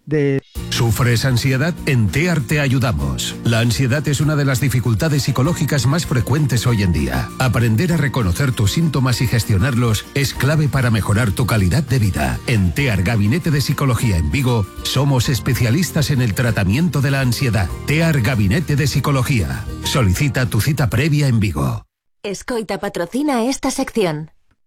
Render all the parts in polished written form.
¿Sufres ansiedad? En TEAR te ayudamos. La ansiedad es una de las dificultades psicológicas más frecuentes hoy en día. Aprender a reconocer tus síntomas y gestionarlos es clave para mejorar tu calidad de vida. En TEAR Gabinete de Psicología en Vigo, somos especialistas en el tratamiento de la ansiedad. TEAR Gabinete de Psicología. Solicita tu cita previa en Vigo. Escoita patrocina esta sección.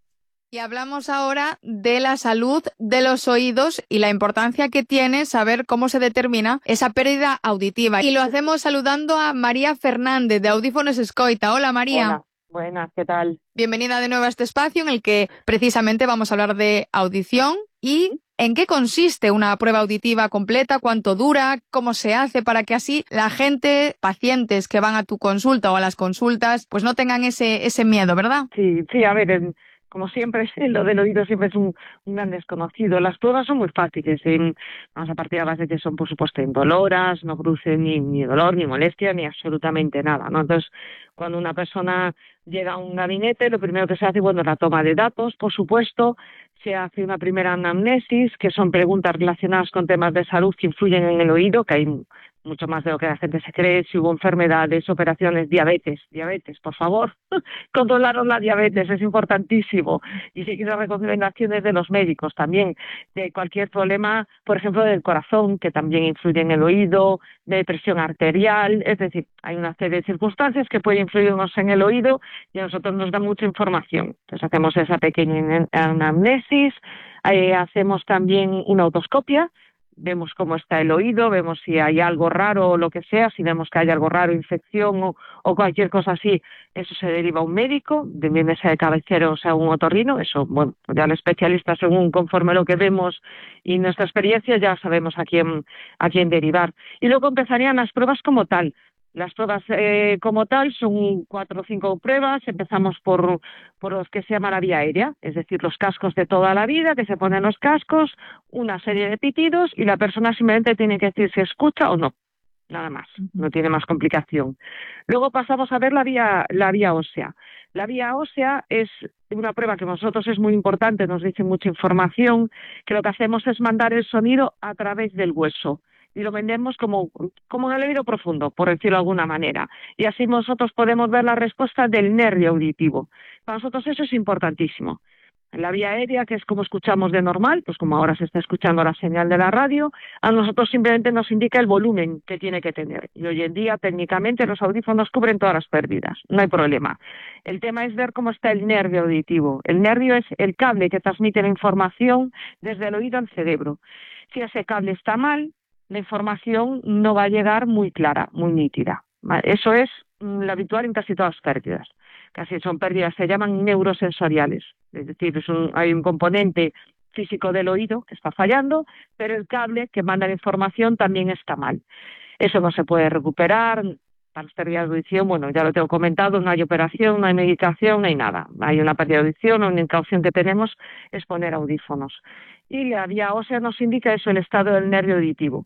Y hablamos ahora de la salud de los oídos y la importancia que tiene saber cómo se determina esa pérdida auditiva. Y lo hacemos saludando a María Fernández de Audífonos Escoita. Hola, María. Hola, buenas, ¿qué tal? Bienvenida de nuevo a este espacio en el que precisamente vamos a hablar de audición y en qué consiste una prueba auditiva completa, cuánto dura, cómo se hace para que así la gente, pacientes que van a tu consulta o a las consultas, pues no tengan ese miedo, ¿verdad? Sí, a ver, como siempre, lo del oído siempre es un gran desconocido. Las pruebas son muy fáciles. Vamos a partir de la base de que son, por supuesto, indoloras, no producen ni dolor, ni molestia, ni absolutamente nada, ¿no? Entonces, cuando una persona llega a un gabinete, lo primero que se hace, bueno, es la toma de datos, por supuesto. Se hace una primera anamnesis, que son preguntas relacionadas con temas de salud que influyen en el oído, que hay mucho más de lo que la gente se cree, si hubo enfermedades, operaciones, diabetes, por favor, controlaros la diabetes, es importantísimo. Y seguir las recomendaciones de los médicos también, de cualquier problema, por ejemplo, del corazón, que también influye en el oído, de presión arterial, es decir, hay una serie de circunstancias que pueden influirnos en el oído y a nosotros nos da mucha información. Entonces hacemos esa pequeña anamnesis, hacemos también una otoscopia, vemos cómo está el oído, vemos si hay algo raro o lo que sea, si vemos que hay algo raro, infección o cualquier cosa así, eso se deriva a un médico, bien sea de cabecera o sea un otorrino, eso, bueno, ya el especialista según conforme lo que vemos y nuestra experiencia ya sabemos a quién derivar. Y luego empezarían las pruebas como tal. Las pruebas como tal son 4 o 5 pruebas. Empezamos por los que se llama la vía aérea, es decir, los cascos de toda la vida, que se ponen los cascos, una serie de pitidos y la persona simplemente tiene que decir si escucha o no, nada más, no tiene más complicación. Luego pasamos a ver la vía ósea. La vía ósea es una prueba que para nosotros es muy importante, nos dice mucha información, que lo que hacemos es mandar el sonido a través del hueso. Y lo vendemos como en el oído profundo, por decirlo de alguna manera. Y así nosotros podemos ver la respuesta del nervio auditivo. Para nosotros eso es importantísimo. En la vía aérea, que es como escuchamos de normal, pues como ahora se está escuchando la señal de la radio, a nosotros simplemente nos indica el volumen que tiene que tener. Y hoy en día, técnicamente, los audífonos cubren todas las pérdidas, no hay problema. El tema es ver cómo está el nervio auditivo. El nervio es el cable que transmite la información desde el oído al cerebro. Si ese cable está mal, la información no va a llegar muy clara, muy nítida. Eso es lo habitual en casi todas las pérdidas. Casi son pérdidas, se llaman neurosensoriales. Es decir, hay un componente físico del oído que está fallando, pero el cable que manda la información también está mal. Eso no se puede recuperar. Para las pérdidas de audición, bueno, ya lo tengo comentado, no hay operación, no hay medicación, no hay nada. Hay una pérdida de audición, una única opción que tenemos es poner audífonos. Y la vía ósea nos indica eso, el estado del nervio auditivo.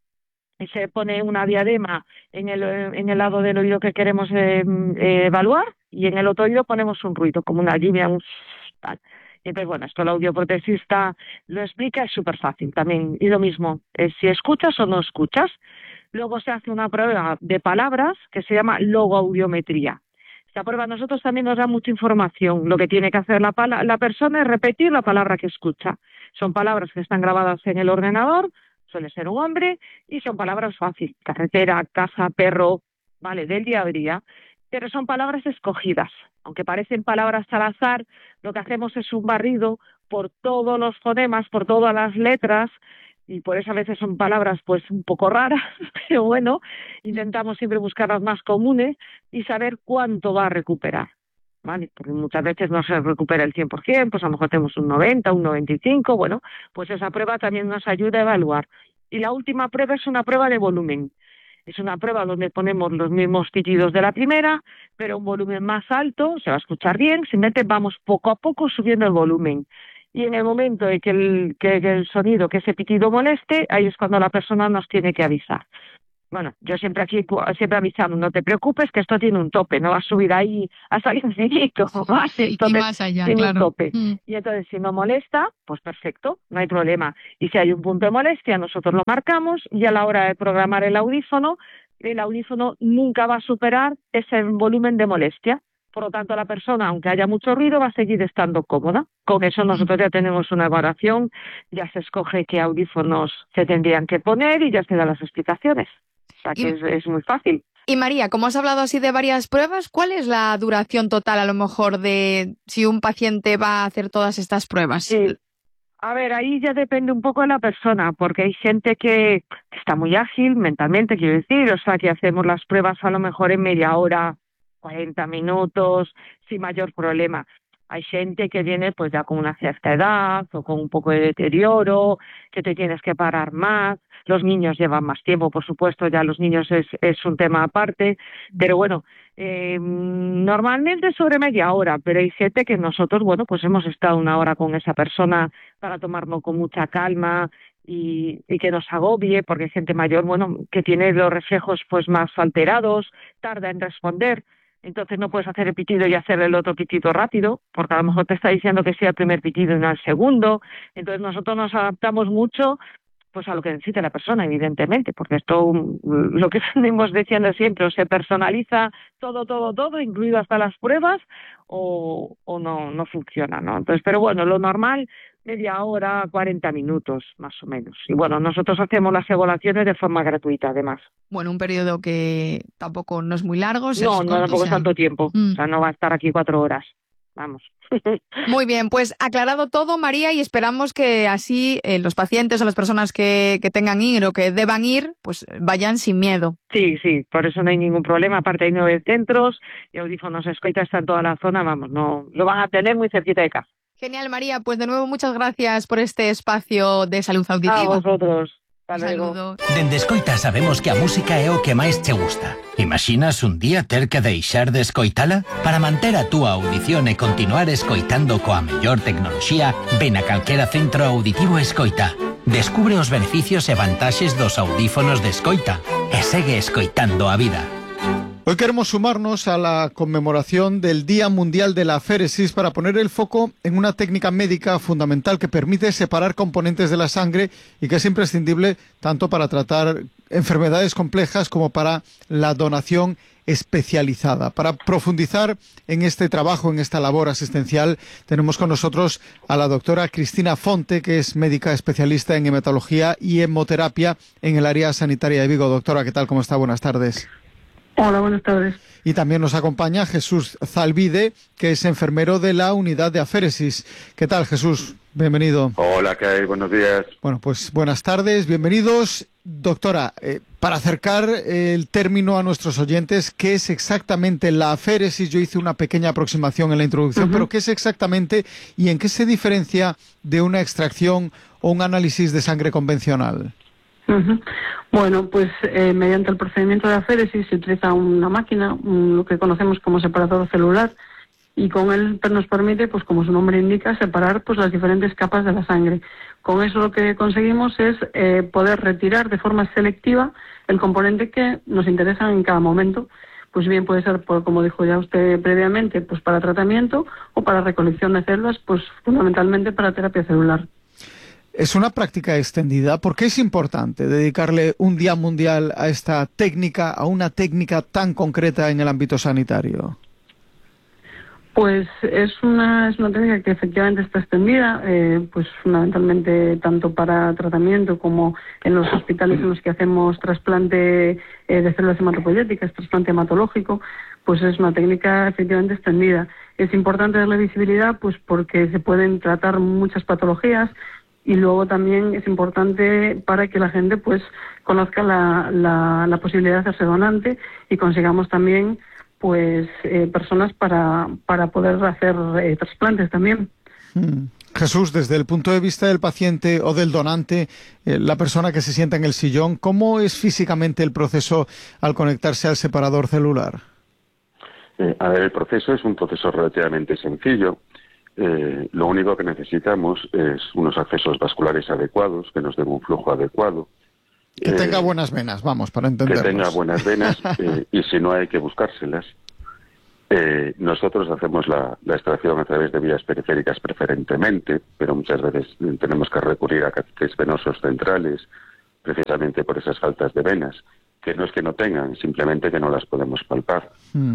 Y se pone una diadema en el lado del oído que queremos evaluar y en el otro oído ponemos un ruido, como una lluvia, tal. Y entonces, bueno, esto el audioprotesista lo explica, es súper fácil también. Y lo mismo, si escuchas o no escuchas. Luego se hace una prueba de palabras que se llama logoaudiometría. Esta prueba a nosotros también nos da mucha información. Lo que tiene que hacer la persona es repetir la palabra que escucha. Son palabras que están grabadas en el ordenador, suele ser un hombre, y son palabras fáciles, carretera, casa, perro, vale, del día a día, pero son palabras escogidas. Aunque parecen palabras al azar, lo que hacemos es un barrido por todos los fonemas, por todas las letras, y por eso a veces son palabras pues un poco raras, pero bueno, intentamos siempre buscar las más comunes y saber cuánto va a recuperar. ¿Vale? Porque muchas veces no se recupera el 100%, pues a lo mejor tenemos un 90, un 95, bueno, pues esa prueba también nos ayuda a evaluar. Y la última prueba es una prueba de volumen. Es una prueba donde ponemos los mismos pitidos de la primera, pero un volumen más alto, se va a escuchar bien, simplemente vamos poco a poco subiendo el volumen. Y en el momento en que el sonido, que ese pitido moleste, ahí es cuando la persona nos tiene que avisar. Bueno, yo siempre avisamos, no te preocupes que esto tiene un tope, no va a subir ahí hasta el infinito, ¿vale? Y más allá, tiene claro. un tope. Y entonces si no molesta, pues perfecto, no hay problema. Y si hay un punto de molestia, nosotros lo marcamos y a la hora de programar el audífono nunca va a superar ese volumen de molestia. Por lo tanto, la persona, aunque haya mucho ruido, va a seguir estando cómoda. Con eso nosotros ya tenemos una evaluación, ya se escoge qué audífonos se tendrían que poner y ya se dan las explicaciones. O sea que es muy fácil. Y María, como has hablado así de varias pruebas, ¿cuál es la duración total a lo mejor de si un paciente va a hacer todas estas pruebas? Sí. A ver, ahí ya depende un poco de la persona, porque hay gente que está muy ágil mentalmente, quiero decir, o sea que hacemos las pruebas a lo mejor en media hora, 40 minutos, sin mayor problema. Hay gente que viene pues ya con una cierta edad o con un poco de deterioro, que te tienes que parar más. Los niños llevan más tiempo, por supuesto, ya los niños es un tema aparte, pero bueno, normalmente sobre media hora, pero hay gente que nosotros, bueno, pues hemos estado una hora con esa persona para tomarlo con mucha calma y que nos agobie, porque hay gente mayor, bueno, que tiene los reflejos pues más alterados, tarda en responder. Entonces no puedes hacer el pitido y hacer el otro pitido rápido, porque a lo mejor te está diciendo que sea el primer pitido y no el segundo. Entonces nosotros nos adaptamos mucho pues a lo que necesite la persona, evidentemente, porque esto, lo que venimos diciendo siempre, o se personaliza todo, incluido hasta las pruebas, o no funciona, ¿no? Entonces, pero bueno, lo normal, media hora, 40 minutos, más o menos. Y bueno, nosotros hacemos las evaluaciones de forma gratuita, además. Bueno, un periodo que tampoco no es muy largo. No, tampoco es tanto tiempo. O sea, no va a estar aquí 4 horas. Vamos. Muy bien, pues aclarado todo, María, y esperamos que así los pacientes o las personas que tengan ir o que deban ir, pues vayan sin miedo. Sí, por eso no hay ningún problema. Aparte hay 9 centros y Audífonos Escoita está en toda la zona, vamos, no lo van a tener muy cerquita de casa. Genial, María, pues de nuevo muchas gracias por este espacio de salud auditiva. A vosotros. Saludos. Dende Escoita sabemos que a música é o que máis che gusta. Imaginas un día ter que deixar de escoitala? Para manter a túa audición e continuar escoitando coa mellor tecnoloxía, ven a calquera centro auditivo Escoita. Descubre os beneficios e vantaxes dos audífonos de Escoita e segue escoitando a vida. Hoy queremos sumarnos a la conmemoración del Día Mundial de la Aféresis para poner el foco en una técnica médica fundamental que permite separar componentes de la sangre y que es imprescindible tanto para tratar enfermedades complejas como para la donación especializada. Para profundizar en este trabajo, en esta labor asistencial, tenemos con nosotros a la doctora Cristina Fonte, que es médica especialista en hematología y hemoterapia en el área sanitaria de Vigo. Doctora, ¿qué tal? ¿Cómo está? Buenas tardes. Hola, buenas tardes. Y también nos acompaña Jesús Zalvide, que es enfermero de la unidad de aféresis. ¿Qué tal, Jesús? Bienvenido. Hola, ¿qué hay? Buenos días. Bueno, pues buenas tardes, bienvenidos. Doctora, para acercar el término a nuestros oyentes, ¿qué es exactamente la aféresis? Yo hice una pequeña aproximación en la introducción, pero ¿qué es exactamente y en qué se diferencia de una extracción o un análisis de sangre convencional? Bueno, pues mediante el procedimiento de aféresis se utiliza una máquina, lo que conocemos como separador celular, y con él nos permite, pues como su nombre indica, separar pues las diferentes capas de la sangre. Con eso lo que conseguimos es poder retirar de forma selectiva el componente que nos interesa en cada momento. Pues bien puede ser, como dijo ya usted previamente, pues para tratamiento o para recolección de células, pues fundamentalmente para terapia celular. Es una práctica extendida. ¿Por qué es importante dedicarle un día mundial a esta técnica, a una técnica tan concreta en el ámbito sanitario? Pues es una técnica que efectivamente está extendida, pues fundamentalmente tanto para tratamiento como en los hospitales en los que hacemos trasplante de células hematopoyéticas, trasplante hematológico, pues es una técnica efectivamente extendida. Es importante darle visibilidad pues porque se pueden tratar muchas patologías. Y luego también es importante para que la gente pues conozca la posibilidad de hacerse donante y consigamos también pues personas para poder hacer trasplantes también. Jesús, desde el punto de vista del paciente o del donante, la persona que se sienta en el sillón, ¿cómo es físicamente el proceso al conectarse al separador celular? A ver, el proceso es un proceso relativamente sencillo. Lo único que necesitamos es unos accesos vasculares adecuados, que nos den un flujo adecuado. Que tenga buenas venas, vamos, para entendernos. Que tenga buenas venas y si no hay que buscárselas. Nosotros hacemos la extracción a través de vías periféricas preferentemente, pero muchas veces tenemos que recurrir a catéteres venosos centrales, precisamente por esas faltas de venas, que no es que no tengan, simplemente que no las podemos palpar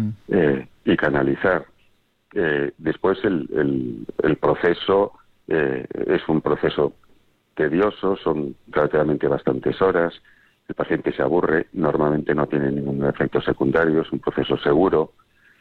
y canalizar. Después el proceso es un proceso tedioso, son relativamente bastantes horas, el paciente se aburre, normalmente no tiene ningún efecto secundario, es un proceso seguro,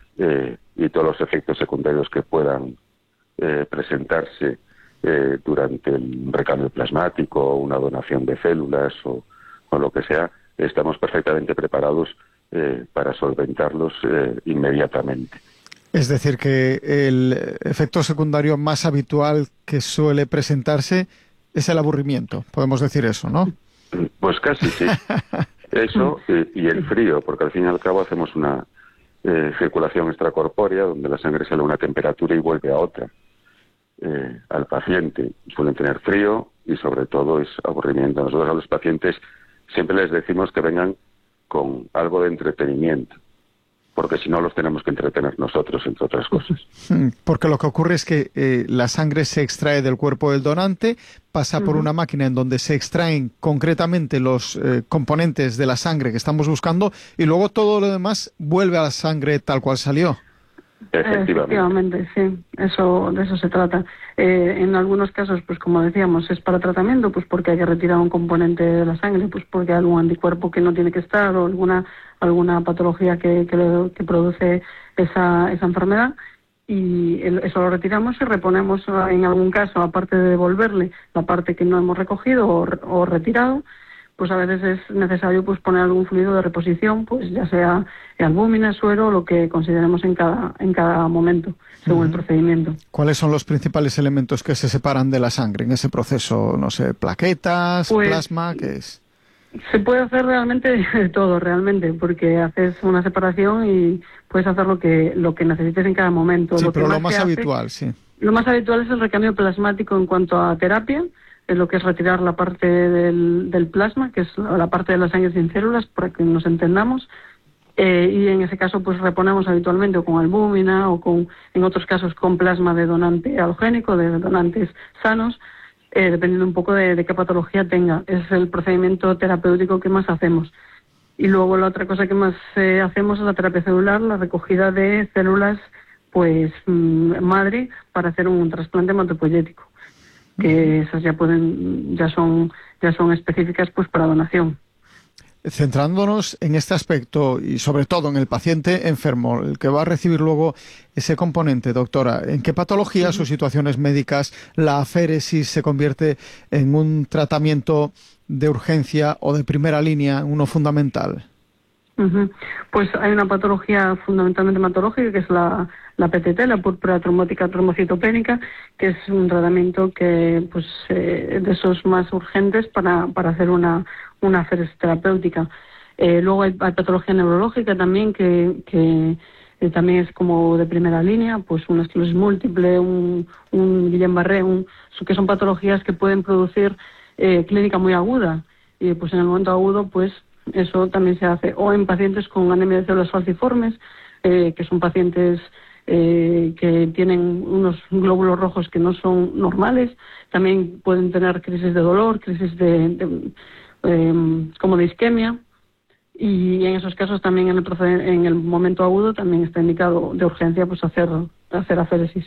y todos los efectos secundarios que puedan presentarse durante el recambio plasmático o una donación de células o lo que sea, estamos perfectamente preparados para solventarlos inmediatamente. Es decir, que el efecto secundario más habitual que suele presentarse es el aburrimiento, podemos decir eso, ¿no? Pues casi sí. Eso y el frío, porque al fin y al cabo hacemos una circulación extracorpórea donde la sangre sale a una temperatura y vuelve a otra. Al paciente suelen tener frío y sobre todo es aburrimiento. Nosotros a los pacientes siempre les decimos que vengan con algo de entretenimiento, porque si no los tenemos que entretener nosotros, entre otras cosas. Porque lo que ocurre es que la sangre se extrae del cuerpo del donante, pasa por una máquina en donde se extraen concretamente los componentes de la sangre que estamos buscando y luego todo lo demás vuelve a la sangre tal cual salió. Efectivamente, sí, de eso se trata. En algunos casos, pues como decíamos, es para tratamiento, pues porque hay que retirar un componente de la sangre, pues porque hay algún anticuerpo que no tiene que estar o alguna patología que produce esa enfermedad, y eso lo retiramos y reponemos en algún caso, aparte de devolverle la parte que no hemos recogido o retirado, pues a veces es necesario pues poner algún fluido de reposición, pues ya sea albúmina, suero, lo que consideremos en cada momento, según el procedimiento. ¿Cuáles son los principales elementos que se separan de la sangre en ese proceso? No sé, plaquetas, pues, plasma, ¿qué es? Se puede hacer realmente todo, porque haces una separación y puedes hacer lo que necesites en cada momento. Sí, pero lo más habitual, sí. Lo más habitual es el recambio plasmático en cuanto a terapia, es lo que es retirar la parte del plasma, que es la parte de la sangre sin células, para que nos entendamos, y en ese caso pues reponemos habitualmente o con albúmina o en otros casos con plasma de donante halogénico, de donantes sanos, dependiendo un poco de qué patología tenga. Es el procedimiento terapéutico que más hacemos. Y luego la otra cosa que más hacemos es la terapia celular, la recogida de células pues madre para hacer un trasplante hematopoyético, que esas ya son específicas pues para donación. Centrándonos en este aspecto y sobre todo en el paciente enfermo, el que va a recibir luego ese componente, doctora, ¿en qué patologías o situaciones médicas la aféresis se convierte en un tratamiento de urgencia o de primera línea, uno fundamental? Pues hay una patología fundamentalmente hematológica, que es la PTT, la púrpura trombótica trombocitopénica, que es un tratamiento que pues de esos más urgentes para hacer una aféresis terapéutica. Luego hay patología neurológica también, que también es como de primera línea, pues una esclerosis múltiple, un Guillain-Barré, que son patologías que pueden producir clínica muy aguda, y pues en el momento agudo pues eso también se hace, o en pacientes con anemia de células falciformes, que son pacientes que tienen unos glóbulos rojos que no son normales, también pueden tener crisis de dolor, crisis como de isquemia, y en esos casos también en el momento agudo también está indicado de urgencia pues hacer aféresis.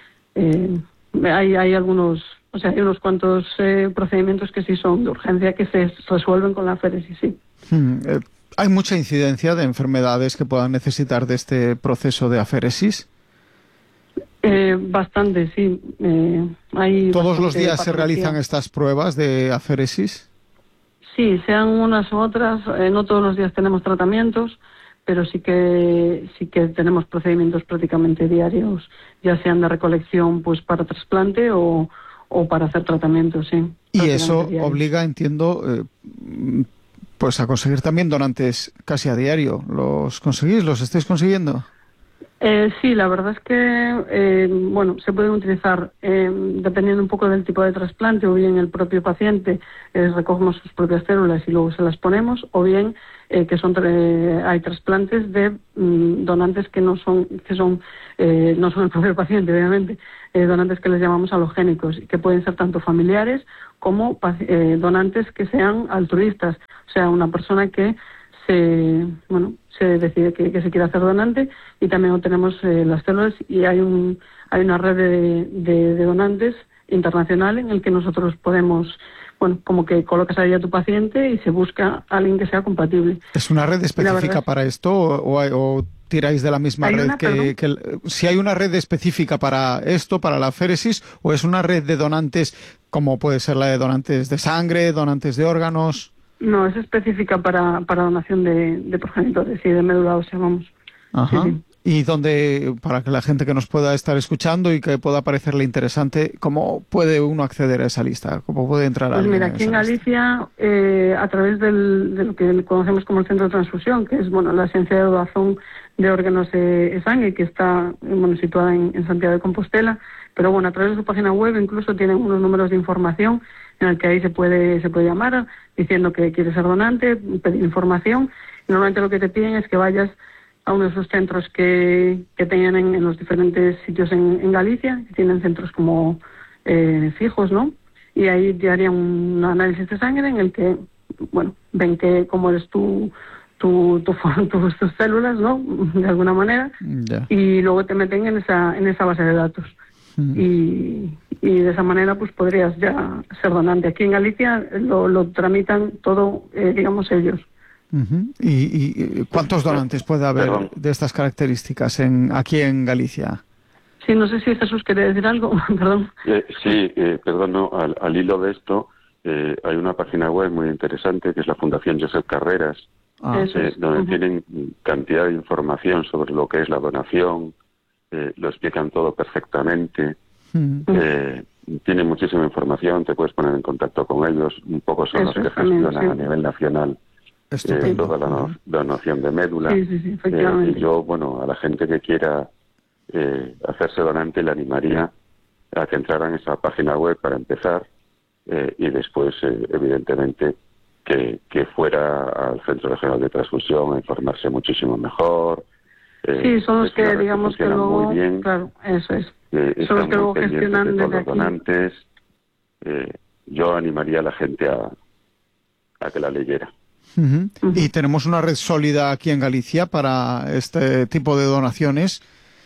Hay algunos, hay unos cuantos procedimientos que sí son de urgencia, que se resuelven con la aféresis, sí. ¿Hay mucha incidencia de enfermedades que puedan necesitar de este proceso de aféresis? Bastante, sí. ¿Todos los días se realizan estas pruebas de aféresis? Sí, sean unas u otras. No todos los días tenemos tratamientos, pero sí que tenemos procedimientos prácticamente diarios, ya sean de recolección pues para trasplante o para hacer tratamientos, sí. Y eso obliga, entiendo, pues a conseguir también donantes casi a diario. ¿Los conseguís? ¿Los estáis consiguiendo? Sí, la verdad es que, se pueden utilizar dependiendo un poco del tipo de trasplante, o bien el propio paciente recogemos sus propias células y luego se las ponemos, o bien hay trasplantes de donantes que no son el propio paciente, obviamente, donantes que les llamamos halogénicos, y que pueden ser tanto familiares como donantes que sean altruistas, o sea, una persona que se decide que se quiere hacer donante, y también obtenemos las células, y hay una red de donantes internacional en el que nosotros podemos, como que colocas ahí a tu paciente y se busca a alguien que sea compatible. ¿Es una red específica para esto o tiráis de la misma red si hay una red específica para esto, para la aféresis, o es una red de donantes como puede ser la de donantes de sangre, donantes de órganos? No, es específica para donación de progenitores y de médula ósea, vamos. Ajá. Sí. ¿Y dónde, para que la gente que nos pueda estar escuchando y que pueda parecerle interesante, cómo puede uno acceder a esa lista? ¿Cómo puede entrar a Pues mira, aquí en Galicia, a través de lo que conocemos como el Centro de Transfusión, que es la Esencia de Doazón de Órganos e Sangue, que está situada en Santiago de Compostela, pero a través de su página web incluso tienen unos números de información en el que ahí se puede llamar diciendo que quiere ser donante, pedir información. Y normalmente lo que te piden es que vayas a uno de esos centros que tengan en los diferentes sitios en Galicia, que tienen centros como fijos, ¿no? Y ahí te harían un análisis de sangre en el que, ven que cómo eres tus células, ¿no? De alguna manera, y luego te meten en esa base de datos. Y de esa manera pues podrías ya ser donante. Aquí en Galicia lo tramitan todo, ellos. ¿Y cuántos donantes puede haber de estas características aquí en Galicia? Sí, no sé si Jesús quiere decir algo, perdón. Al hilo de esto, hay una página web muy interesante que es la Fundación Josep Carreras, donde tienen cantidad de información sobre lo que es la donación, lo explican todo perfectamente, tienen muchísima información, te puedes poner en contacto con ellos, un poco son los que gestionan a nivel nacional toda la donación de médula. Sí, efectivamente. Y yo, a la gente que quiera hacerse donante le animaría a que entraran en esa página web para empezar, y después, evidentemente, que fuera al Centro Regional de Transfusión a informarse muchísimo mejor. Sí, son los que, digamos, que luego... muy bien, claro, eso es. Son los que luego gestionan desde aquí. Donantes. Yo animaría a la gente a que la leyera. ¿Y tenemos una red sólida aquí en Galicia para este tipo de donaciones?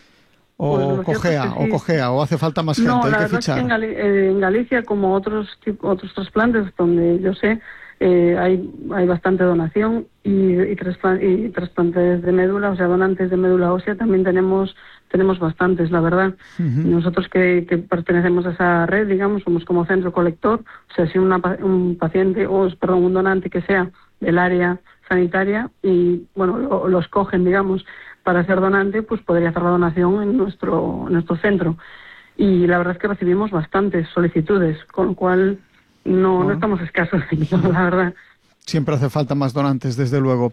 ¿O cojea? ¿O hace falta más gente? No, hay la que verdad fichar. es que en Galicia, como otros trasplantes, donde yo sé, hay bastante donación y trasplantes de médula, o sea, donantes de médula ósea también tenemos bastantes, la verdad. Nosotros que pertenecemos a esa red, digamos, somos como centro colector, o sea, si un paciente un donante que sea del área sanitaria y, los cogen, digamos, para ser donante, pues podría hacer la donación en nuestro centro. Y la verdad es que recibimos bastantes solicitudes, con lo cual no estamos escasos, la verdad. Siempre hace falta más donantes, desde luego.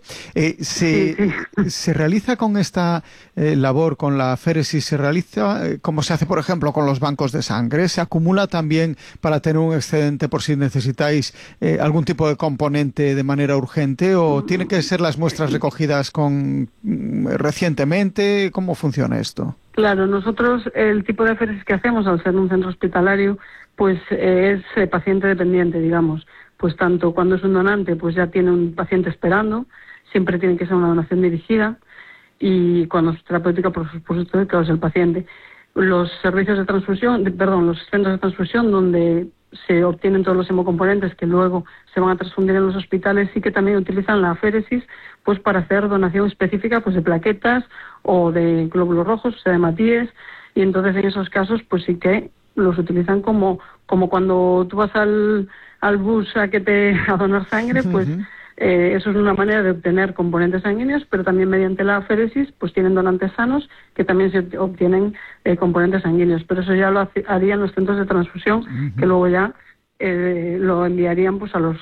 ¿Se realiza con esta labor, con la aféresis, se realiza como se hace, por ejemplo, con los bancos de sangre? ¿Se acumula también para tener un excedente por si necesitáis algún tipo de componente de manera urgente? ¿O tienen que ser las muestras recogidas recientemente? ¿Cómo funciona esto? Claro, nosotros el tipo de aféresis que hacemos, al ser un centro hospitalario, pues es paciente dependiente, digamos. Pues tanto cuando es un donante, pues ya tiene un paciente esperando, siempre tiene que ser una donación dirigida, y cuando es terapéutica, por supuesto, claro, es el paciente. Los servicios de transfusión, los centros de transfusión donde se obtienen todos los hemocomponentes que luego se van a transfundir en los hospitales, sí que también utilizan la aféresis pues para hacer donación específica pues de plaquetas o de glóbulos rojos, o sea, de hematíes, y entonces en esos casos pues sí que los utilizan como cuando tú vas al bus a donar sangre, pues eso es una manera de obtener componentes sanguíneos, pero también mediante la aféresis pues tienen donantes sanos que también se obtienen componentes sanguíneos, pero eso ya lo harían los centros de transfusión, que luego ya lo enviarían pues a los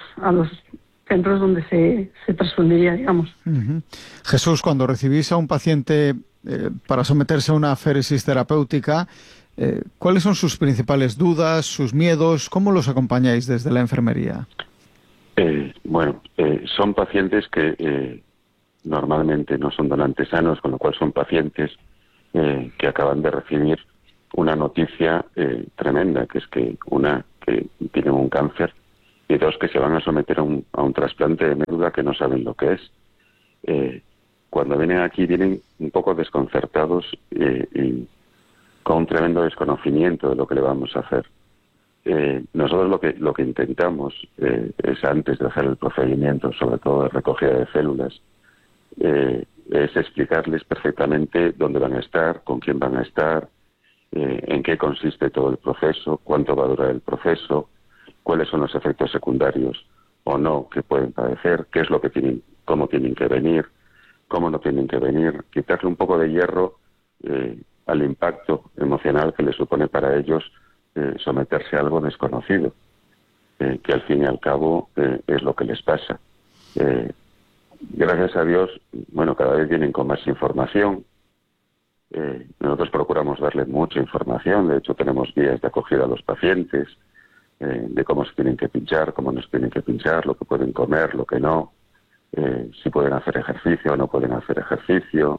centros donde se transfundiría, digamos. Jesús, cuando recibís a un paciente para someterse a una aféresis terapéutica, ¿cuáles son sus principales dudas, sus miedos? ¿Cómo los acompañáis desde la enfermería? Son pacientes que normalmente no son donantes sanos, con lo cual son pacientes que acaban de recibir una noticia tremenda, que es que tienen un cáncer, y 2, que se van a someter a un trasplante de médula que no saben lo que es. Cuando vienen aquí vienen un poco desconcertados y con un tremendo desconocimiento de lo que le vamos a hacer. Nosotros lo que intentamos es, antes de hacer el procedimiento, sobre todo de recogida de células, es explicarles perfectamente dónde van a estar, con quién van a estar, en qué consiste todo el proceso, cuánto va a durar el proceso, cuáles son los efectos secundarios o no que pueden padecer, qué es lo que tienen, cómo tienen que venir, cómo no tienen que venir, quitarle un poco de hierro al impacto emocional que les supone para ellos someterse a algo desconocido, que al fin y al cabo es lo que les pasa. Gracias a Dios, cada vez vienen con más información. Nosotros procuramos darles mucha información. De hecho, tenemos guías de acogida a los pacientes, de cómo se tienen que pinchar, cómo no se tienen que pinchar, lo que pueden comer, lo que no, si pueden hacer ejercicio o no pueden hacer ejercicio.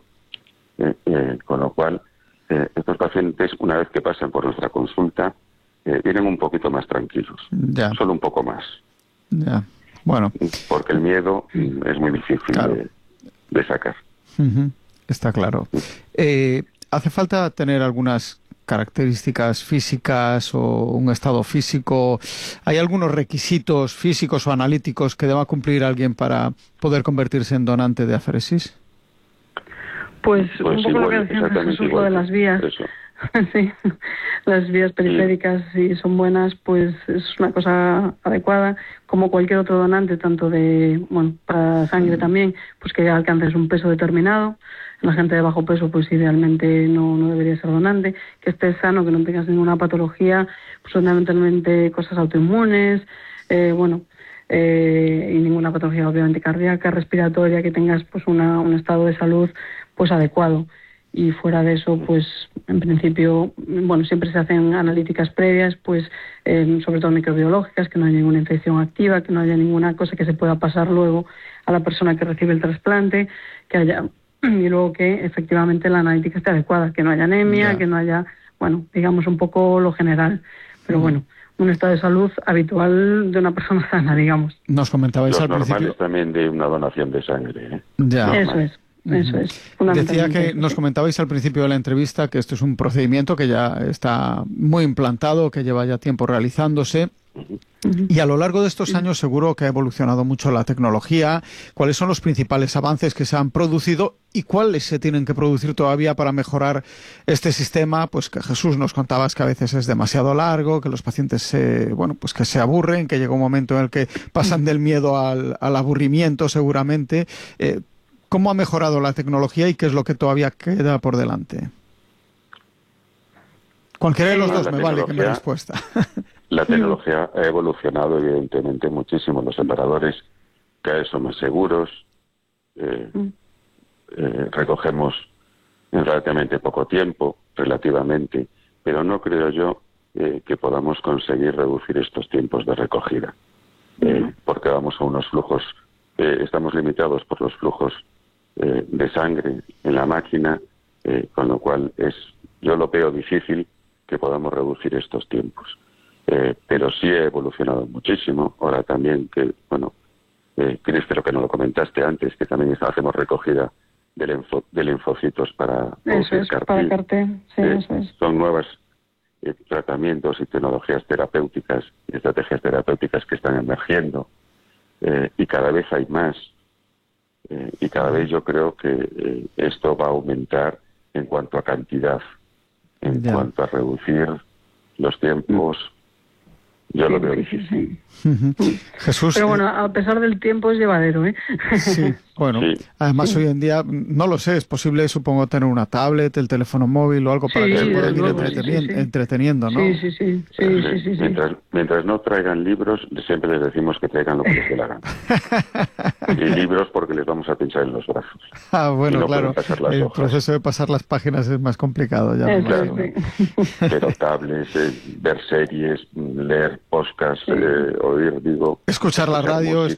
Con lo cual, estos pacientes, una vez que pasan por nuestra consulta, vienen un poquito más tranquilos, solo un poco más. Ya. Bueno. Porque el miedo es muy difícil de sacar. Está claro. ¿Hace falta tener algunas características físicas o un estado físico? ¿Hay algunos requisitos físicos o analíticos que deba cumplir alguien para poder convertirse en donante de aféresis? Pues un poco lo que decía Jesús, lo de las vías. Sí, las vías periféricas, si son buenas, pues es una cosa adecuada, como cualquier otro donante, tanto para sangre también, pues que alcances un peso determinado. La gente de bajo peso, pues idealmente no debería ser donante, que estés sano, que no tengas ninguna patología, pues fundamentalmente cosas autoinmunes, y ninguna patología obviamente cardíaca, respiratoria, que tengas pues un estado de salud pues adecuado. Y fuera de eso, pues en principio, siempre se hacen analíticas previas, pues sobre todo microbiológicas, que no haya ninguna infección activa, que no haya ninguna cosa que se pueda pasar luego a la persona que recibe el trasplante, y luego que efectivamente la analítica esté adecuada, que no haya anemia, que no haya, digamos un poco lo general, pero un estado de salud habitual de una persona sana, digamos. Nos comentabais al principio. Lo normal es también de una donación de sangre. Ya. Eso es. Decía que nos comentabais al principio de la entrevista que esto es un procedimiento que ya está muy implantado, que lleva ya tiempo realizándose. Y a lo largo de estos años seguro que ha evolucionado mucho la tecnología. ¿Cuáles son los principales avances que se han producido y cuáles se tienen que producir todavía para mejorar este sistema? Pues que Jesús nos contabas que a veces es demasiado largo, que los pacientes que se aburren, que llega un momento en el que pasan del miedo al aburrimiento seguramente. ¿Cómo ha mejorado la tecnología y qué es lo que todavía queda por delante? Cualquiera de los dos me vale que me respuesta. La tecnología ha evolucionado evidentemente muchísimo. Los separadores cada vez son más seguros. Recogemos en relativamente poco tiempo, pero no creo yo que podamos conseguir reducir estos tiempos de recogida, porque vamos a unos flujos, estamos limitados por los flujos de sangre en la máquina, con lo cual yo lo veo difícil que podamos reducir estos tiempos. Pero sí ha evolucionado muchísimo. Ahora también Cris, pero que no lo comentaste antes, que también hacemos recogida de linfocitos para CAR-T. Son nuevos tratamientos y tecnologías terapéuticas y estrategias terapéuticas que están emergiendo, y cada vez hay más. Y cada vez yo creo que esto va a aumentar en cuanto a cantidad, en cuanto a reducir los tiempos. Yo lo veo difícil. Jesús. Pero a pesar del tiempo es llevadero, ¿eh? Sí, además hoy en día, no lo sé, es posible, supongo, tener una tablet, el teléfono móvil o algo para que se puedan ir entreteniendo, ¿no? Sí. Mientras no traigan libros, siempre les decimos que traigan lo que les dé la gana. Y libros porque les vamos a pinchar en los brazos. Bueno, no claro, el hojas. proceso de pasar las páginas es más complicado. Ya claro. Pero tablets, ver series, leer podcasts, oír, digo... Escuchar la radio.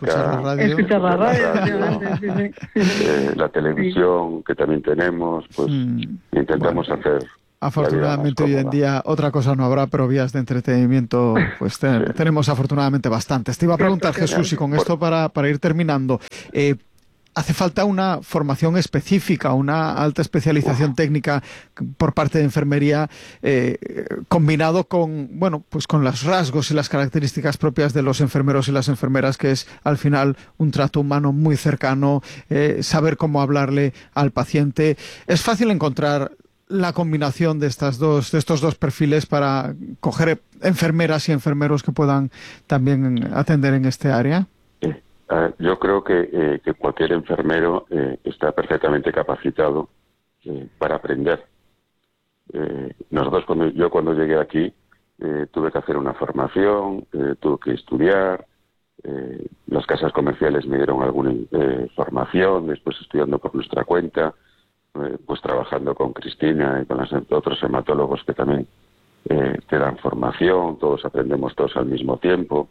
La televisión, que también tenemos, pues intentamos hacer... Afortunadamente hoy en día otra cosa no habrá, pero vías de entretenimiento pues tenemos afortunadamente bastantes. Te iba a preguntar, Jesús, y con esto para ir terminando, ¿hace falta una formación específica, una alta especialización técnica por parte de enfermería combinado con, pues con los rasgos y las características propias de los enfermeros y las enfermeras, que es al final un trato humano muy cercano, saber cómo hablarle al paciente? ¿Es fácil encontrar la combinación de estos dos perfiles para coger enfermeras y enfermeros que puedan también atender en este área? Yo creo que cualquier enfermero está perfectamente capacitado para aprender. Nosotros, cuando llegué aquí, tuve que hacer una formación, tuve que estudiar, las casas comerciales me dieron alguna formación, después estudiando por nuestra cuenta, pues trabajando con Cristina y con los otros hematólogos que también te dan formación, todos aprendemos todos al mismo tiempo,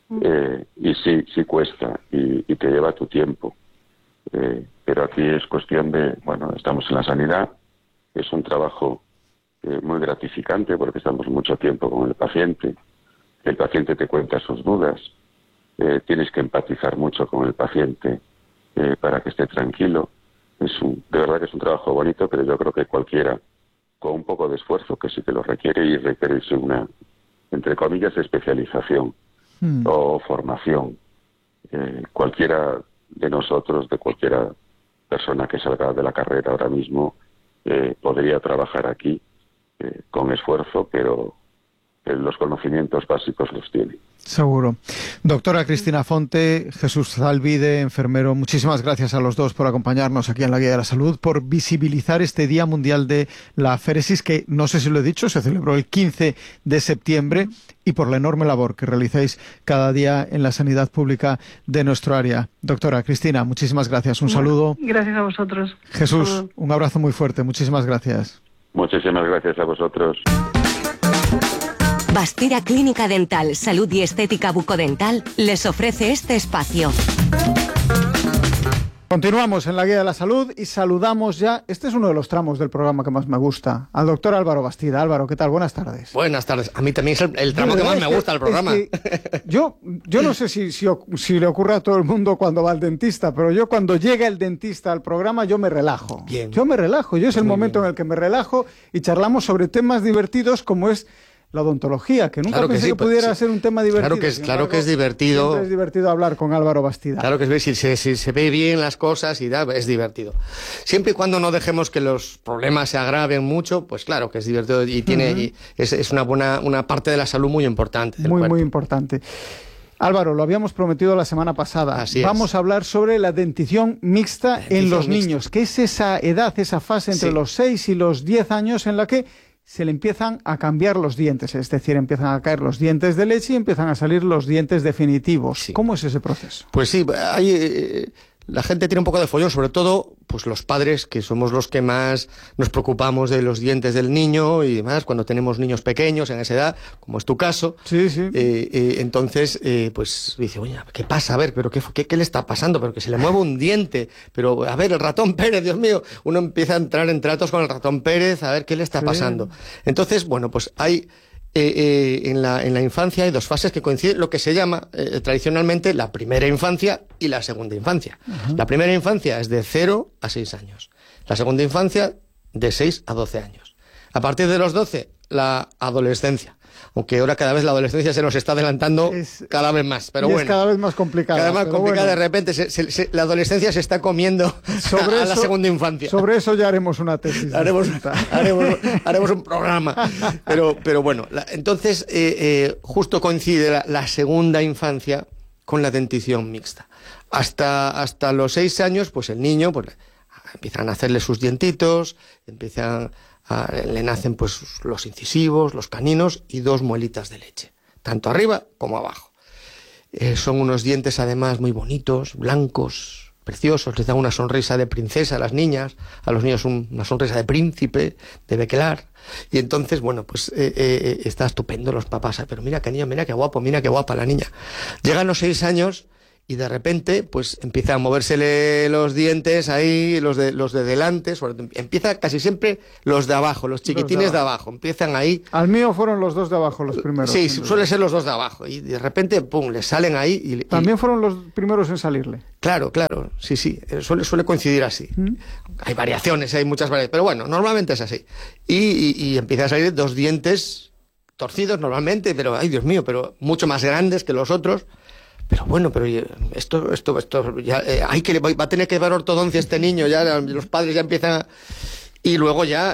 y sí cuesta y te lleva tu tiempo, pero aquí es cuestión de, estamos en la sanidad, es un trabajo muy gratificante porque estamos mucho tiempo con el paciente te cuenta sus dudas, tienes que empatizar mucho con el paciente para que esté tranquilo. De verdad que es un trabajo bonito, pero yo creo que cualquiera con un poco de esfuerzo, que sí que lo requiere, y requiere una, entre comillas, especialización o formación. Cualquiera de nosotros, de cualquiera persona que salga de la carrera ahora mismo, podría trabajar aquí con esfuerzo, pero los conocimientos básicos los tiene. Seguro. Doctora Cristina Fonte, Jesús Zalvide, enfermero, muchísimas gracias a los dos por acompañarnos aquí en la Guía de la Salud, por visibilizar este Día Mundial de la Aféresis, que no sé si lo he dicho, se celebró el 15 de septiembre, y por la enorme labor que realizáis cada día en la sanidad pública de nuestro área. Doctora Cristina, muchísimas gracias. Un saludo. Gracias a vosotros. Jesús, un abrazo muy fuerte. Muchísimas gracias. Muchísimas gracias a vosotros. Bastida Clínica Dental, Salud y Estética Bucodental les ofrece este espacio. Continuamos en la Guía de la Salud y saludamos ya, este es uno de los tramos del programa que más me gusta, al doctor Álvaro Bastida. Álvaro, ¿qué tal? Buenas tardes. Buenas tardes. A mí también es el tramo que más me gusta del programa. Yo no sé si le ocurre a todo el mundo cuando va al dentista, pero yo cuando llega el dentista al programa yo me relajo. Bien. Yo me relajo, es el momento en el que me relajo y charlamos sobre temas divertidos como es la odontología, que nunca pensé que pudiera ser un tema divertido. Claro que es divertido. Siempre es divertido hablar con Álvaro Bastida. Claro que es, si se ve bien las cosas y es divertido. Siempre y cuando no dejemos que los problemas se agraven mucho, pues claro que es divertido y tiene es una parte de la salud muy importante. Muy importante. Álvaro, lo habíamos prometido la semana pasada. Vamos a hablar sobre la dentición mixta en los niños, que es esa edad, esa fase entre los 6 y los 10 años en la que se le empiezan a cambiar los dientes, es decir, empiezan a caer los dientes de leche y empiezan a salir los dientes definitivos. Sí. ¿Cómo es ese proceso? Pues sí, la gente tiene un poco de follón, sobre todo pues los padres, que somos los que más nos preocupamos de los dientes del niño y demás, cuando tenemos niños pequeños en esa edad, como es tu caso. Sí. Entonces, pues dice, oye, ¿qué pasa? A ver, pero ¿qué le está pasando? Pero que se le mueve un diente. Pero, a ver, el ratón Pérez, Dios mío. Uno empieza a entrar en tratos con el ratón Pérez, a ver qué le está pasando. Entonces, bueno, pues hay... en la infancia hay dos fases que coinciden, lo que se llama tradicionalmente la primera infancia y la segunda infancia. La primera infancia es de 0 a 6 años. La segunda infancia de 6 a 12 años. A partir de los 12, la adolescencia. Aunque ahora cada vez la adolescencia se nos está adelantando cada vez más. Pero bueno, es cada vez más complicada. Cada vez más complicada, de repente la adolescencia se está comiendo a la segunda infancia. Sobre eso ya haremos una tesis. haremos un programa. Pero bueno, entonces justo coincide la segunda infancia con la dentición mixta. Hasta los 6 años, pues el niño empiezan a hacerle sus dientitos, le nacen pues los incisivos, los caninos y 2 muelitas de leche, tanto arriba como abajo. Son unos dientes además muy bonitos, blancos, preciosos, les dan una sonrisa de princesa a las niñas, a los niños una sonrisa de príncipe, de Bekelar, y entonces, bueno, pues está estupendo los papás, pero mira qué niño, mira qué guapo, mira qué guapa la niña. Llegan los 6 años y de repente, pues empieza a movérsele los dientes ahí, los de delante, empieza casi siempre los de abajo, los chiquitines de abajo, empiezan ahí. Al mío fueron los 2 de abajo los primeros. Sí, suele ser los 2 de abajo, y de repente, pum, les salen ahí. También fueron los primeros en salirle. Claro, sí, suele coincidir así. Hay variaciones, hay muchas variaciones, pero bueno, normalmente es así. Y empiezan a salir 2 dientes torcidos normalmente, pero, ay Dios mío, pero mucho más grandes que los otros. Pero bueno, pero esto ya va a tener que llevar ortodoncia este niño, ya los padres ya empiezan y luego ya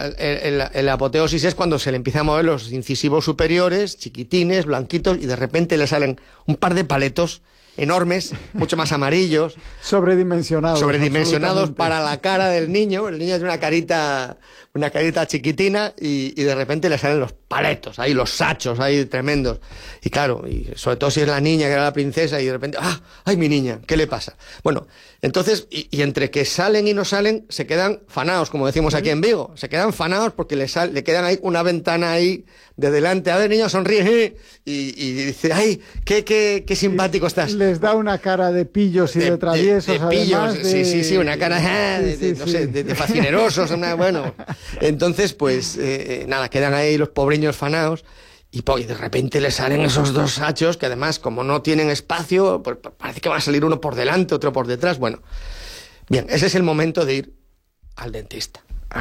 el apoteosis es cuando se le empiezan a mover los incisivos superiores, chiquitines, blanquitos, y de repente le salen un par de paletos enormes, mucho más amarillos, sobredimensionados para la cara del niño. El niño tiene una carita chiquitina y de repente le salen los paletos, ahí los sachos ahí tremendos. Y claro, y sobre todo si es la niña que era la princesa y de repente, ¡ay, mi niña! ¿Qué le pasa? Bueno, entonces, y entre que salen y no salen, se quedan fanaos, como decimos aquí en Vigo. Se quedan fanaos porque le quedan ahí una ventana ahí de delante. A ver, niño, sonríe. Y dice, ¡ay, qué simpático estás! Les da una cara de pillos y de traviesos, de pillos, sí, una cara de fascinerosos, bueno. Entonces, pues, nada, quedan ahí los pobreños fanaos. Y de repente le salen esos 2 sachos que además, como no tienen espacio, pues parece que va a salir uno por delante, otro por detrás. Bueno, bien, ese es el momento de ir al dentista,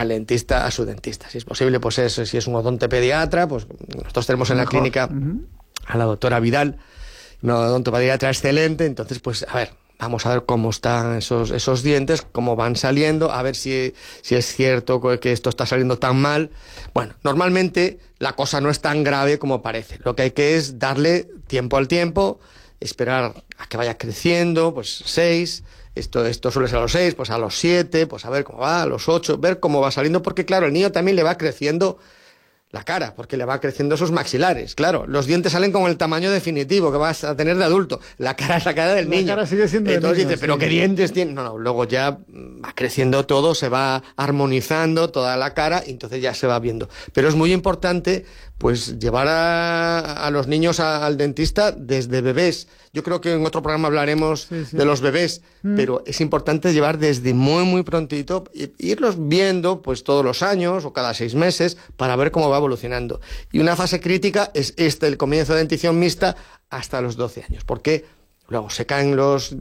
a su dentista. Si es posible, pues si es un odontopediatra, pues nosotros tenemos en la clínica a la doctora Vidal, una odontopediatra excelente. Entonces, pues vamos a ver cómo están esos dientes, cómo van saliendo, a ver si es cierto que esto está saliendo tan mal. Bueno, normalmente la cosa no es tan grave como parece. Lo que hay que es darle tiempo al tiempo, esperar a que vaya creciendo, pues 6, esto suele ser a los 6, pues a los 7, pues a ver cómo va, a los 8, ver cómo va saliendo, porque claro, el niño también le va creciendo la cara, porque le va creciendo esos maxilares. Claro, los dientes salen con el tamaño definitivo que vas a tener de adulto. La cara es la cara del niño. La cara sigue siendo Entonces niño, dice, ¿pero qué dientes tiene? No, luego ya va creciendo todo, se va armonizando toda la cara y entonces ya se va viendo. Pero es muy importante, pues, llevar a los niños al dentista desde bebés. Yo creo que en otro programa hablaremos de los bebés, pero es importante llevar desde muy, muy prontito, irlos viendo, pues, todos los años o cada 6 meses para ver cómo va evolucionando. Y una fase crítica es el comienzo de dentición mixta hasta los 12 años, porque luego se caen los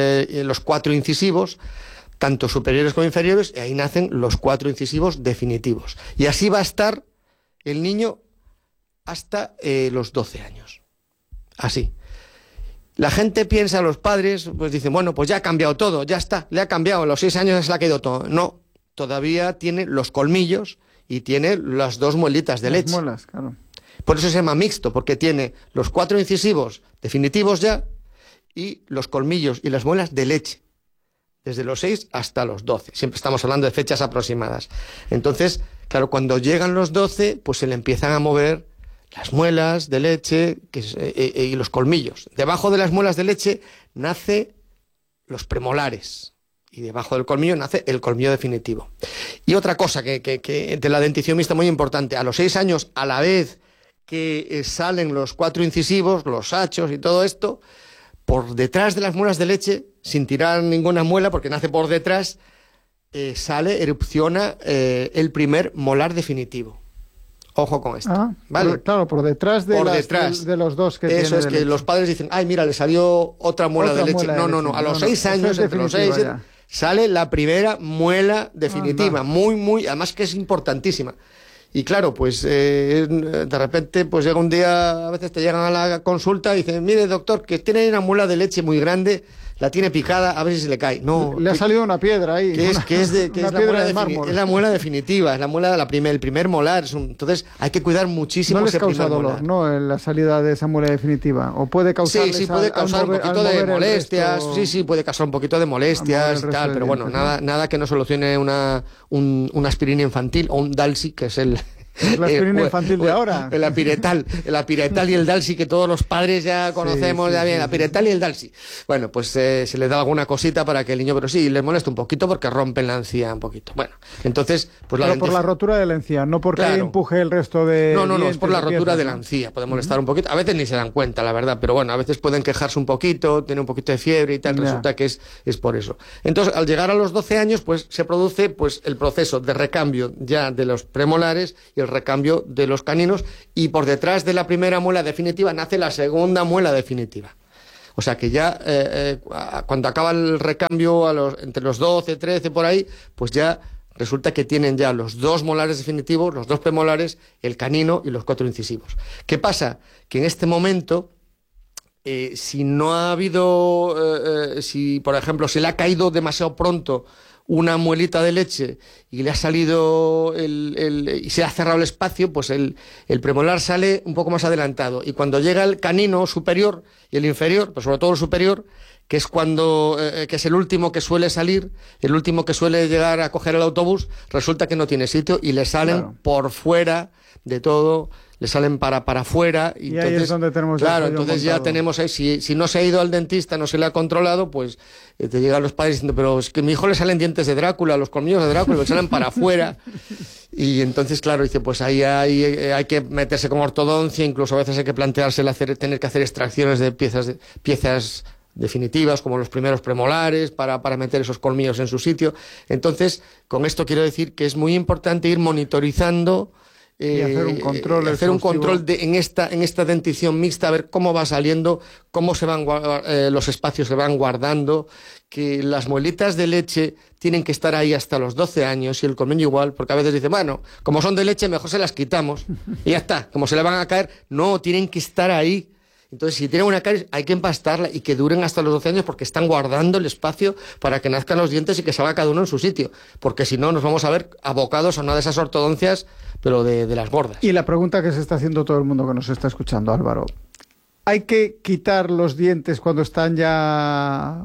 4 incisivos, tanto superiores como inferiores, y ahí nacen los 4 incisivos definitivos. Y así va a estar el niño hasta los 12 años. Así. La gente piensa, los padres, pues dicen, bueno, pues ya ha cambiado todo, ya está, le ha cambiado, a los 6 años se le ha caído todo. No, todavía tiene los colmillos y tiene las 2 muelitas de leche. Las muelas, claro. Por eso se llama mixto, porque tiene los 4 incisivos definitivos ya y los colmillos y las muelas de leche, desde los 6 hasta los 12. Siempre estamos hablando de fechas aproximadas. Entonces, claro, cuando llegan los 12, pues se le empiezan a mover las muelas de leche y los colmillos. Debajo de las muelas de leche nace los premolares y debajo del colmillo nace el colmillo definitivo. Y otra cosa que de la dentición mixta muy importante, a los 6 años, a la vez que salen los 4 incisivos, los sachos y todo esto, por detrás de las muelas de leche, sin tirar ninguna muela, porque nace por detrás, erupciona el primer molar definitivo. Ojo con esto, ¿vale? Claro, por detrás de los 2 que tiene. Eso es que los padres dicen, ay, mira, le salió otra muela de leche. No, a los 6 años, entre los 6, sale la primera muela definitiva, muy, además que es importantísima. Y claro, pues de repente pues llega un día, a veces te llegan a la consulta y dicen, mire doctor, que tiene una muela de leche muy grande, la tiene picada, a ver si se le cae. No, le ha salido una piedra ahí. Es la muela definitiva, es la muela el primer molar. Entonces hay que cuidar muchísimo. No les ese causa dolor, molar. ¿no? En la salida de esa muela definitiva. O puede causar. Sí, puede causar un poquito de molestias. Sí, puede causar un poquito de molestias y tal, pero bueno, nada que no solucione una aspirina infantil o un Dalsy, que es el Es la aspirina infantil de ahora. El apiretal y el Dalsi, que todos los padres ya conocemos, ya bien, el apiretal y el Dalsi. Bueno, pues se les da alguna cosita para que el niño, pero sí, les molesta un poquito porque rompen la encía un poquito. Bueno, entonces, pues pero por la rotura de la encía, no porque ahí empuje el resto de... No, es por la rotura de la encía, puede molestar un poquito. A veces ni se dan cuenta, la verdad, pero bueno, a veces pueden quejarse un poquito, tener un poquito de fiebre y tal, resulta que es por eso. Entonces, al llegar a los 12 años, pues se produce pues el proceso de recambio ya de los premolares y el recambio de los caninos, y por detrás de la primera muela definitiva nace la segunda muela definitiva. O sea que ya cuando acaba el recambio entre los 12, 13 por ahí, pues ya resulta que tienen ya los 2 molares definitivos, los 2 premolares, el canino y los 4 incisivos. ¿Qué pasa? Que en este momento, si no ha habido, si por ejemplo se le ha caído demasiado pronto una muelita de leche y le ha salido y se ha cerrado el espacio, pues el premolar sale un poco más adelantado. Y cuando llega el canino superior y el inferior, pues sobre todo el superior, que es que es el último que suele salir, el último que suele llegar a coger el autobús, resulta que no tiene sitio y le salen por fuera de todo, le salen para afuera. Y entonces, ahí es donde tenemos entonces ya tenemos ahí, si no se ha ido al dentista, no se le ha controlado, pues te llegan los padres diciendo, pero es que a mi hijo le salen dientes de Drácula, los colmillos de Drácula, le salen para afuera. Y entonces, claro, dice, pues ahí hay que meterse con ortodoncia, incluso a veces hay que plantearse tener que hacer extracciones de piezas definitivas, como los primeros premolares, para meter esos colmillos en su sitio. Entonces, con esto quiero decir que es muy importante ir monitorizando y hacer un control, en esta dentición mixta, a ver cómo va saliendo, cómo se van los espacios se van guardando, que las muelitas de leche tienen que estar ahí hasta los 12 años y el colmillo igual, porque a veces dicen, bueno, como son de leche mejor se las quitamos y ya está, como se le van a caer, no, tienen que estar ahí. Entonces, si tienen una caries, hay que empastarla y que duren hasta los 12 años, porque están guardando el espacio para que nazcan los dientes y que salga cada uno en su sitio. Porque si no, nos vamos a ver abocados a una de esas ortodoncias, pero de las gordas. Y la pregunta que se está haciendo todo el mundo que nos está escuchando, Álvaro. ¿Hay que quitar los dientes cuando están ya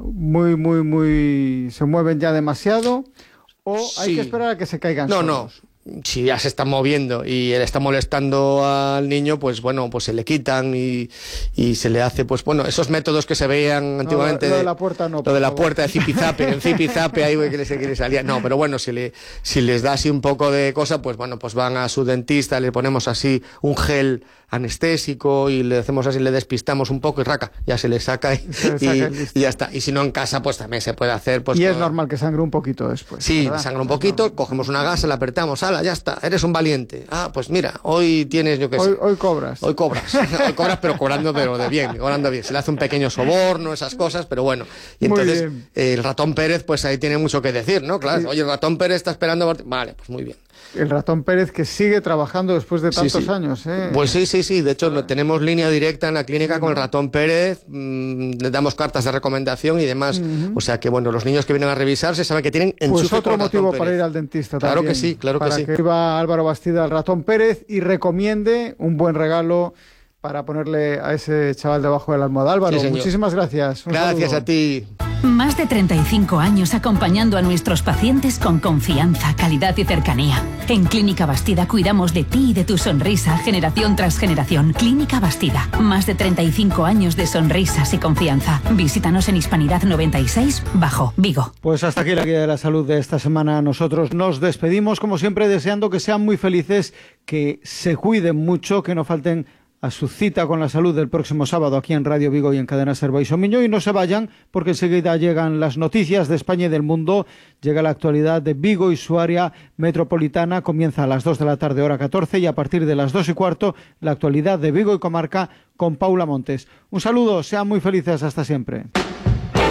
se mueven ya demasiado? ¿O hay que esperar a que se caigan solos? No. Si ya se están moviendo y él está molestando al niño, pues bueno, pues se le quitan y se le hace, pues bueno, esos métodos que se veían antiguamente. Lo de la puerta no. Lo de la puerta de zipizape, el zipizape ahí que le salía. No, pero bueno, si les da así un poco de cosa, pues bueno, pues van a su dentista, le ponemos así un gel anestésico y le hacemos así, le despistamos un poco y ya se le saca y ya está. Y si no en casa, pues también se puede hacer. Pues, y es normal que sangre un poquito después. Sí, sangra un poquito, cogemos una gasa, la apretamos, ya está, eres un valiente. Pues mira, hoy tienes, yo qué sé. Hoy cobras. Hoy cobras, pero cobrando bien. Se le hace un pequeño soborno, esas cosas, pero bueno. Y entonces el ratón Pérez, pues ahí tiene mucho que decir, ¿no? Claro, oye, el ratón Pérez está esperando por ti. Vale, pues muy bien. El ratón Pérez que sigue trabajando después de tantos años, ¿eh? Pues sí. De hecho, tenemos línea directa en la clínica con el ratón Pérez. Le damos cartas de recomendación y demás. O sea que, bueno, los niños que vienen a revisarse saben que tienen enchufe. Pues otro motivo para ir al dentista también. Claro que sí. Para que iba Álvaro Bastida al ratón Pérez y recomiende un buen regalo para ponerle a ese chaval debajo de la almohada. Álvaro, muchísimas gracias. Gracias a ti. Más de 35 años acompañando a nuestros pacientes con confianza, calidad y cercanía. En Clínica Bastida cuidamos de ti y de tu sonrisa generación tras generación. Clínica Bastida, más de 35 años de sonrisas y confianza. Visítanos en Hispanidad 96, Bajo, Vigo. Pues hasta aquí la guía de la salud de esta semana. Nosotros nos despedimos, como siempre, deseando que sean muy felices, que se cuiden mucho, que no falten a su cita con la salud del próximo sábado aquí en Radio Vigo y en Cadena Ser Baixo Miño, y no se vayan porque enseguida llegan las noticias de España y del mundo, llega la actualidad de Vigo y su área metropolitana, comienza a las 2 de la tarde hora 14 y a partir de las 2:15 la actualidad de Vigo y comarca con Paula Montes. Un saludo, sean muy felices, hasta siempre.